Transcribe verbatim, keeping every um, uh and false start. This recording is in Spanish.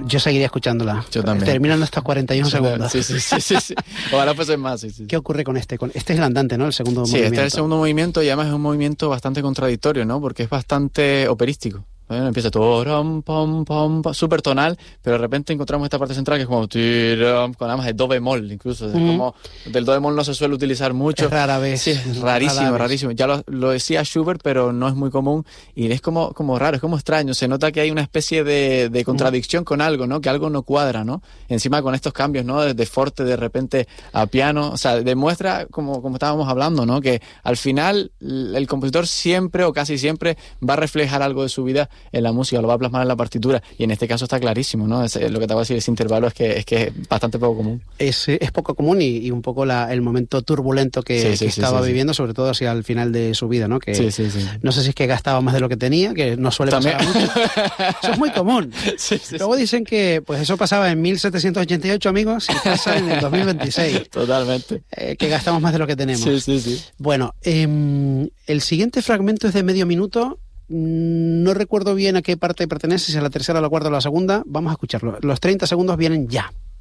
yo seguiría escuchándola. Yo también. Terminando estos cuarenta y uno segundos. Sí, sí, sí, sí, sí. Ojalá fuesen más, sí, sí. ¿Qué ocurre con este? Con, este es el andante, ¿no? El segundo sí, movimiento. este es el segundo movimiento y además es un movimiento bastante contradictorio, ¿no? Porque es bastante operístico. Bueno, empieza todo rom, pom, pom, pom, súper tonal, pero de repente encontramos esta parte central que es como tiram, con además de do bemol, incluso. Es Mm. como del do bemol no se suele utilizar mucho. Es rara vez. Sí, es rarísimo, rara vez. rarísimo. Ya lo, lo decía Schubert, pero no es muy común y es como, como raro, es como extraño. Se nota que hay una especie de, de contradicción mm. con algo, ¿no? Que algo no cuadra, ¿no? Encima con estos cambios, ¿no? Desde forte de repente a piano, o sea, demuestra, como, como estábamos hablando, ¿no? Que al final el compositor siempre o casi siempre va a reflejar algo de su vida en la música, lo va a plasmar en la partitura y en este caso está clarísimo, ¿no? Es, lo que te voy a decir, ese intervalo es que es, que es bastante poco común. Es, es poco común y, y un poco la, el momento turbulento que, sí, sí, que sí, estaba sí, viviendo, sí. sobre todo hacia el final de su vida, ¿no? Que sí, sí, sí. No sé si es que gastaba más de lo que tenía, que no suele ¿También? pasar mucho. Eso es muy común. Sí, sí, Luego sí. dicen que pues eso pasaba en mil setecientos ochenta y ocho, amigos, y pasa en el dos mil veintiséis. Totalmente. Eh, que gastamos más de lo que tenemos. Sí, sí, sí. Bueno, eh, el siguiente fragmento es de medio minuto. No recuerdo bien a qué parte pertenece, si a la tercera, la cuarta o la segunda. Vamos a escucharlo. Los treinta segundos vienen ya.